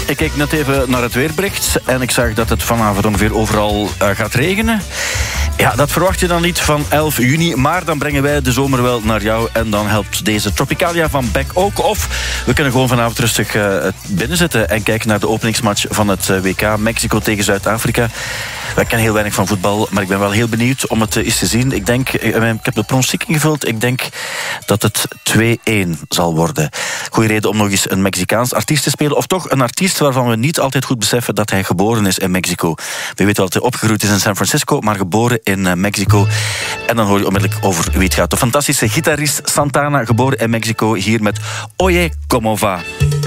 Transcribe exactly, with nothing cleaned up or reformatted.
Ik keek net even naar het weerbericht en ik zag dat het vanavond ongeveer overal uh, gaat regenen. Ja, dat verwacht je dan niet van elf juni, maar dan brengen wij de zomer wel naar jou en dan helpt deze Tropicalia van Beck ook. Of we kunnen gewoon vanavond rustig uh, binnenzitten en kijken naar de openingsmatch van het uh, W K Mexico tegen Zuid-Afrika. Wij kennen heel weinig van voetbal, maar ik ben wel heel benieuwd om het uh, eens te zien. Ik denk, uh, ik heb de pronostiek ingevuld, ik denk dat het twee-één zal worden. Goeie reden om nog eens een Mexicaans artiest te spelen, of toch een artiest waarvan we niet altijd goed beseffen dat hij geboren is in Mexico. We weten wel dat hij opgegroeid is in San Francisco, maar geboren in uh, Mexico. En dan hoor je onmiddellijk over wie het gaat. De fantastische gitarist Santana, geboren in Mexico, hier met Oye, como va.